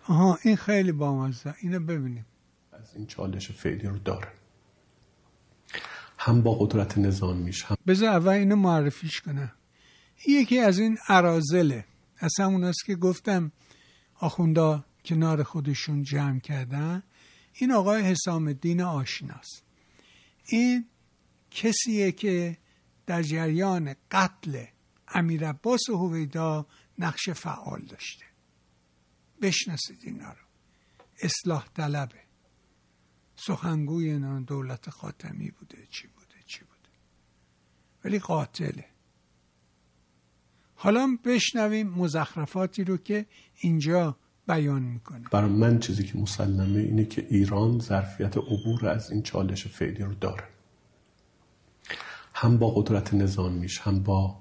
آها این خیلی بامزه، اینو ببینیم. از این چالش فعلی رو داره، هم با قدرت نظامیش هم. بذار اول اینو معرفیش کنم. یکی از این اراذله، از هموناست که گفتم آخوندا کنار خودشون جمع کردن. این آقای حسام الدین آشناست. این کسیه که در جریان قتل امیر عباس هویدا نقش فعال داشته. بشناسید اینا رو. اصلاح طلبه، سخنگوی دولت خاتمی بوده، چی بوده ولی قاتله. حالا بشنویم مزخرفاتی رو که اینجا بیان میکنه. برای من چیزی که مسلمه اینه که ایران ظرفیت عبور از این چالش فعلی رو داره، هم با قدرت نظامیش، هم با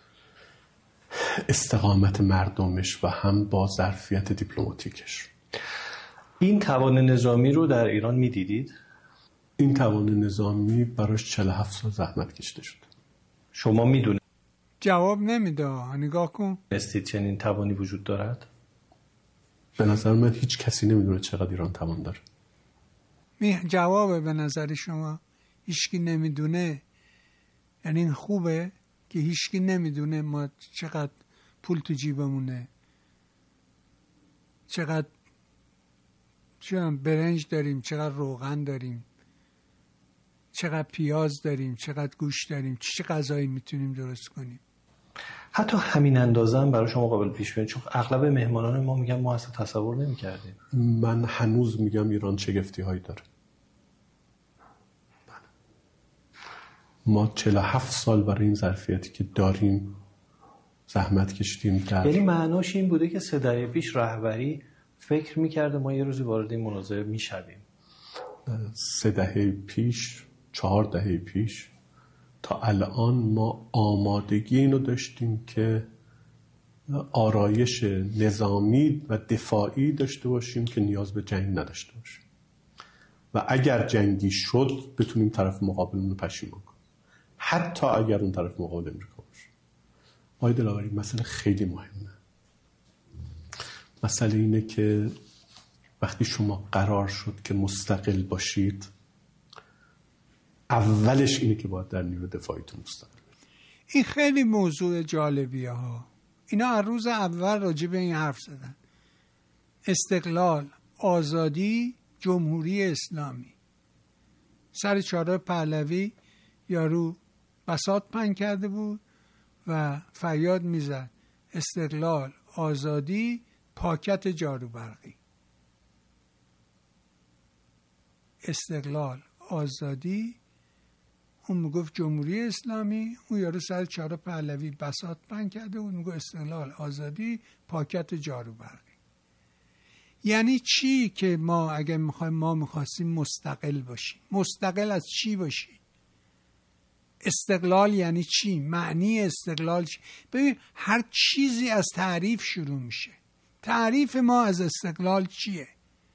استقامت مردمش و هم با ظرفیت دیپلماتیکش. این توان نظامی رو در ایران میدیدید؟ این توان نظامی براش 47 سال زحمت کشیده شد. شما میدونید؟ جواب نمیده. نگاه کن. استید چنین توانی وجود دارد؟ به نظر من هیچ کسی نمیدونه چقدر ایران توان داره. جوابه به نظر شما هیچکی نمیدونه؟ یعنی این خوبه که هیچکی نمیدونه ما چقدر پول تو جیبمونه، چقدر برنج داریم، چقدر روغن داریم، چقدر پیاز داریم، چقدر گوشت داریم، چه غذایی میتونیم درست کنیم. حتی همین اندازه هم برای شما قابل پیش بینی؟ چون اغلب مهمانان ما میگن ما اصلا تصور نمی‌کردیم. من هنوز میگم ایران شگفتی هایی داره. ما 47 سال برای این ظرفیتی که داریم زحمت کشیدیم. یعنی معناش این بوده که 3 دهه پیش رهبری فکر میکرده ما یه روزی وارد این مناظره میشویم؟ 3 دهه پیش، 4 دهه پیش تا الان ما آمادگی اینو داشتیم که آرایش نظامی و دفاعی داشته باشیم که نیاز به جنگ نداشته باشیم و اگر جنگی شد بتونیم طرف مقابلمون رو پشیمان کنیم، حتی اگر اون طرف مقابل امریکا باشه. آقای دلاوری، مسئله خیلی مهمه. مسئله اینه که وقتی شما قرار شد که مستقل باشید، اولش اینه که باید در نیروی دفاعیتون مستقل باشید. این خیلی موضوع جالبیه ها. اینا از روز اول راجع به این حرف زدن. استقلال، آزادی، جمهوری اسلامی. سر چهارراه پهلوی یارو بساط پهن کرده بود و فریاد میزد استقلال، آزادی، پاکت جاروبرقی. استقلال، آزادی، اون میگفت جمهوری اسلامی، اون یارو سر چهارراه پهلوی بساط پهن کرده بود میگفت استقلال، آزادی، پاکت جاروبرقی. یعنی چی که ما اگر میخواستیم مستقل باشیم، مستقل از چی باشیم؟ استقلال یعنی چی؟ معنی استقلال چی؟ ببین هر چیزی از تعریف شروع میشه. تعریف ما از استقلال چیه؟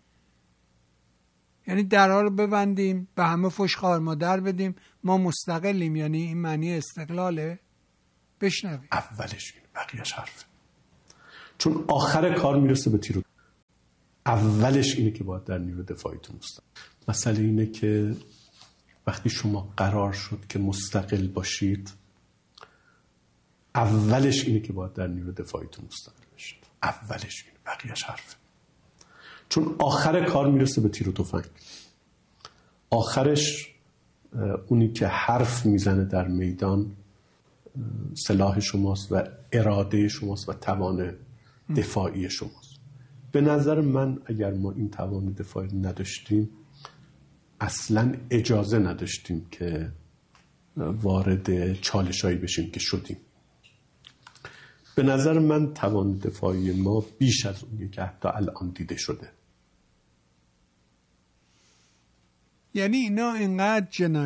یعنی درها رو ببندیم، به همه فحش خوار مادر بدیم، ما مستقلیم، یعنی این معنی استقلاله؟ بشنویم. اولش اینه، بقیه‌اش حرفه. چون آخر کار میرسه به تیرو. اولش اینه که باید در نیروی دفاعیتون مستقل. مسئله اینه که وقتی شما قرار شد که مستقل باشید، اولش اینه که باید در نیروی دفاعیتون مستقل باشید. اولش اینه، بقیه‌اش حرفه. چون آخر کار میرسه به تیر و تفنگ. آخرش اونی که حرف میزنه در میدان سلاح شماست و اراده شماست و توان دفاعی شماست. به نظر من اگر ما این توان دفاعی نداشتیم اصلا اجازه نداشتیم که وارد چالشایی بشیم که شدیم. به نظر من توان دفاعی ما بیش از اونی که حتی الان دیده شده. یعنی اینا انقدر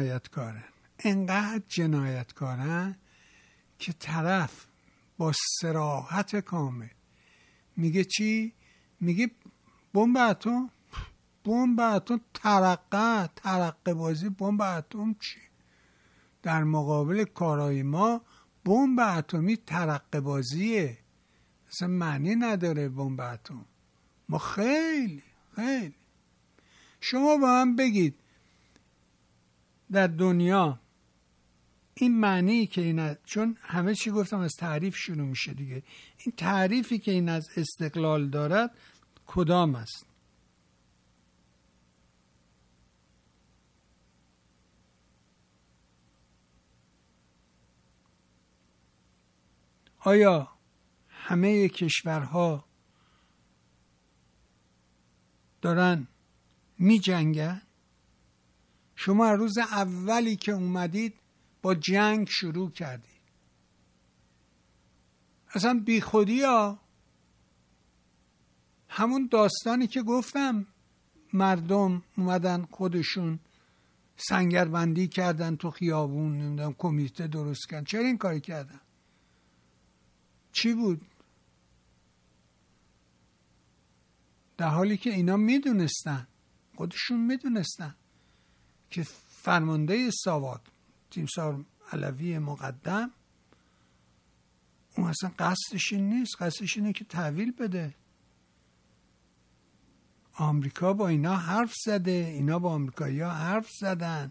جنایتکارن که طرف با صراحت کامل میگه چی؟ میگه بمب اتم ترقه بازی. بمب اتم چی؟ در مقابل کارهای ما بمب اتمی ترقه بازیه، اصلا معنی نداره بمب اتم. ما خیلی شما با هم بگید در دنیا این معنی که این چون همه چی گفتم از تعریف شروع میشه دیگه، این تعریفی که این از استقلال دارد کدام است؟ آیا همه کشورها دارن می جنگن؟ شما روز اولی که اومدید با جنگ شروع کردید. اصلا بی خودی ها، همون داستانی که گفتم، مردم اومدن خودشون سنگربندی کردن تو خیابون، نمیدونم کمیته درست کردن. چرا این کاری کردن؟ چی بود؟ در حالی که اینا میدونستن، خودشون میدونستن که فرمانده ساواک تیمسار علوی مقدم اون اصلا قصدش این نیست، قصدش اینه که تحویل بده. آمریکا با اینا حرف زده، اینا با آمریکایی‌ها حرف زدن.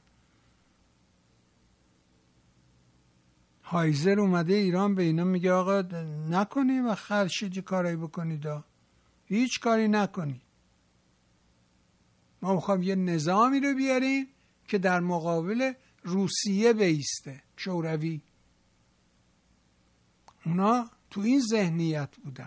هایزر اومده ایران به اینا میگه آقا نکنی و خرشید کارایی بکنید، هیچ کاری نکنی. ما میخوام یه نظامی رو بیاریم که در مقابل روسیه بیسته، شوروی. اونا تو این ذهنیت بودن.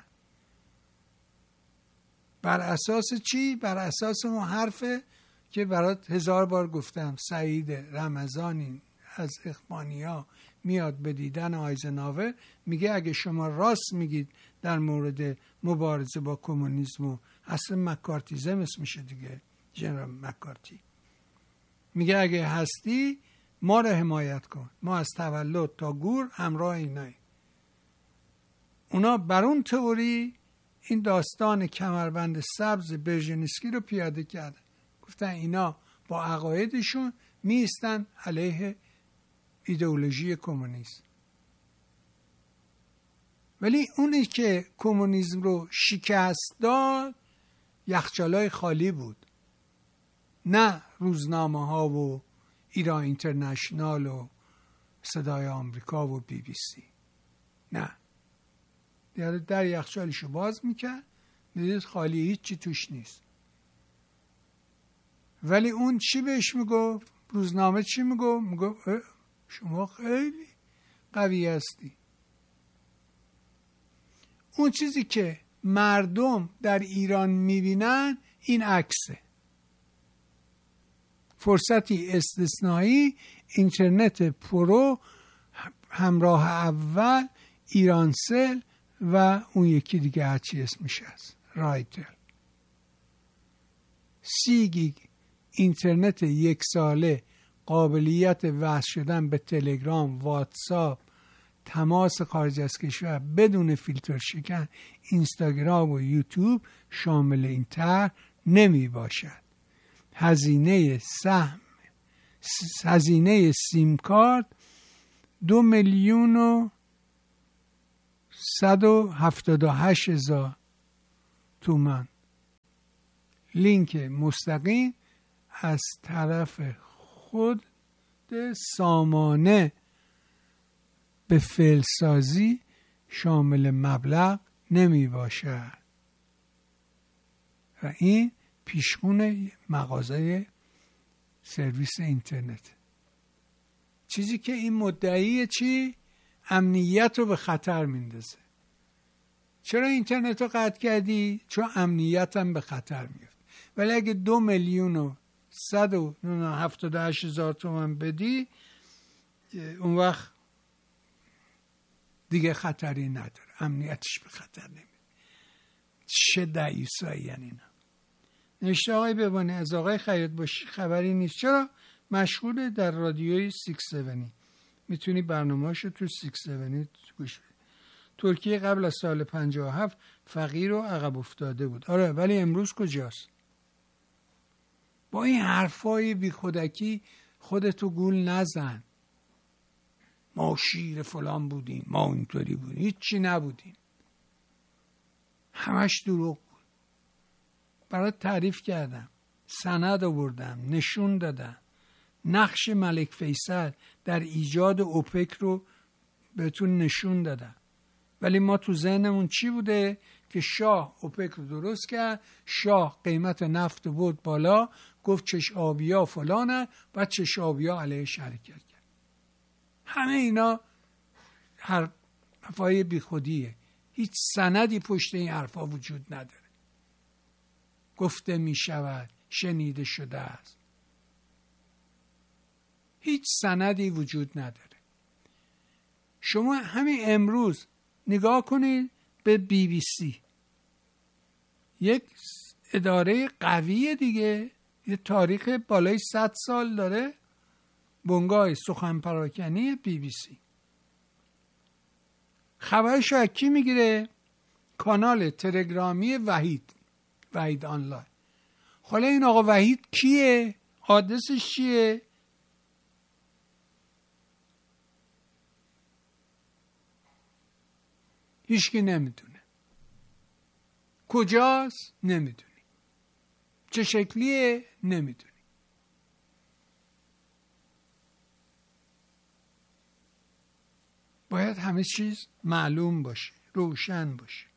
بر اساس چی؟ بر اساس اون حرفه که برات 1000 بار گفتم، سعید رمضانی از اخوانی‌ها میاد به دیدن آیزنهاور، میگه اگه شما راست میگید در مورد مبارزه با کمونیسم و اصل مکارتیزم اسمشه دیگه، جنرال مکارتی، میگه اگه هستی ما رو حمایت کن، ما از تولد تا گور همراه اینایی. اونا بر اون تئوری این داستان کمربند سبز برژنسکی رو پیاده کردن. گفتن اینا با عقایدشون میستن علیه ایدئولوژی کمونیسم. ولی اونی که کمونیسم رو شکست داد یخچالای خالی بود، نه روزنامه ها و ایران اینترنشنال و صدای آمریکا و بی بی سی. نه، در یخچالشو باز میکرد، میدید خالی، هیچی توش نیست. ولی اون چی بهش میگفت؟ روزنامه چی میگفت؟ میگفت شما خیلی قوی هستی. اون چیزی که مردم در ایران میبینن این عکسه. فرصتی استثنایی، اینترنت پرو، همراه اول، ایرانسل و اون یکی دیگه هرچی اسمش هست، رایتل. 30 گیگ اینترنت 1 ساله، قابلیت وصل شدن به تلگرام، واتساپ، تماس خارج از کشور بدون فیلتر شکن، اینستاگرام و یوتیوب شامل این طرح نمی باشد. هزینه سیم کارت 2,178,000 تومان. لینک مستقیم از طرف خود سامانه به فعلسازی شامل مبلغ نمی باشد. و این پیشخون مغازه سرویس اینترنت. چیزی که این مدعی چی؟ امنیت رو به خطر میندازه. چرا اینترنت رو قطع کردی؟ چون امنیت هم به خطر میفته. ولی اگه 2,178,000 تومان بدی، اون وقت دیگه خطری نداره، امنیتش به خطر نمیره. چه دعیسایی یعنی اینا. نوشته آقای ببانی از آقای خیاط باشی خبری نیست. چرا؟ مشغوله در رادیوی 670. میتونی برنامه‌اشو تو 670 گوش بدی. ترکیه قبل از سال 57 فقیر و عقب افتاده بود. آره، ولی امروز کجاست؟ با این حرفای بی خودکی خودتو گول نزن. ما شیر فلان بودیم، ما اینطوری بودیم، هیچی نبودیم، همش دروغ بود. برات تعریف کردم، سند آوردم، نشون دادم، نقش ملک فیصل در ایجاد اوپک رو بهتون نشون دادم. ولی ما تو ذهنمون چی بوده؟ که شاه اوپک رو درست کرد، شاه قیمت نفت بود بالا، گفت چش آبیا فلانه، بعد چش آبیا علیه شرکت کرد. همه اینا حرفای بی خودیه، هیچ سندی پشت این حرفا وجود نداره. گفته می شود، شنیده شده است، هیچ سندی وجود نداره. شما همین امروز نگاه کنید به BBC، یک اداره قویه دیگه، یه تاریخ بالای 100 سال داره، بنگاه سخن پراکنی BBC. خبرش رو کی میگیره؟ کانال تلگرامی وحید آنلاین. حالا این آقا وحید کیه؟ آدرسش چیه؟ هیچکی نمیدونه. کجاست؟ نمیدونی. چه شکلیه؟ نمیدونی. باید همه چیز معلوم باشه، روشن باشه.